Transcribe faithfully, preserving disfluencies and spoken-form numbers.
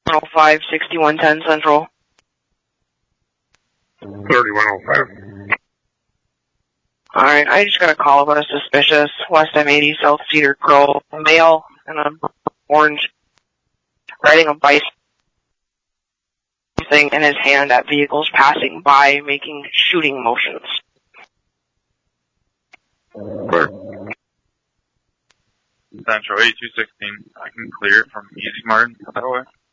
oh five, sixty-one ten Central. thirty-one oh five. Alright, I just got a call about a suspicious West M eighty South Cedar Crow male in an orange riding a bicycle thing in his hand at vehicles passing by, making shooting motions. Where? Central eight two sixteen. I can clear it from Easy Martin that way.